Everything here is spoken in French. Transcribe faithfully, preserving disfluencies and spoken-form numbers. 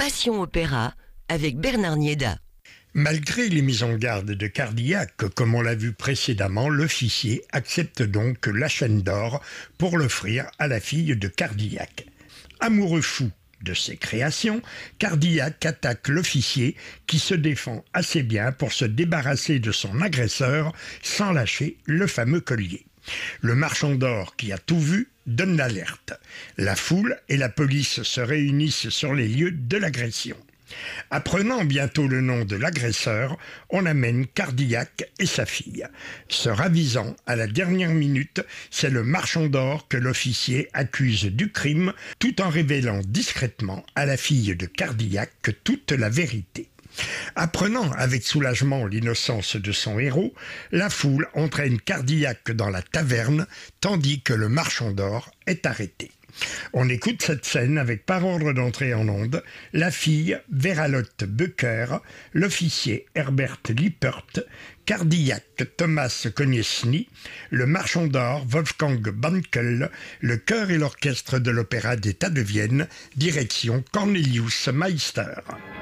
Passion Opéra avec Bernard Nieda. Malgré les mises en garde de Cardillac, comme on l'a vu précédemment, l'officier accepte donc la chaîne d'or pour l'offrir à la fille de Cardillac. Amoureux fou de ses créations, Cardillac attaque l'officier qui se défend assez bien pour se débarrasser de son agresseur sans lâcher le fameux collier. Le marchand d'or qui a tout vu donne l'alerte. La foule et la police se réunissent sur les lieux de l'agression. Apprenant bientôt le nom de l'agresseur, on amène Cardillac et sa fille. Se ravisant à la dernière minute, c'est le marchand d'or que l'officier accuse du crime, tout en révélant discrètement à la fille de Cardillac toute la vérité. Apprenant avec soulagement l'innocence de son héros, la foule entraîne Cardillac dans la taverne, tandis que le marchand d'or est arrêté. On écoute cette scène avec, par ordre d'entrée en onde, la fille Veralotte Becker, l'officier Herbert Lippert, Cardillac Thomas Konieczny, le marchand d'or Wolfgang Bankel, le chœur et l'orchestre de l'Opéra d'État de Vienne, direction Cornelius Meister.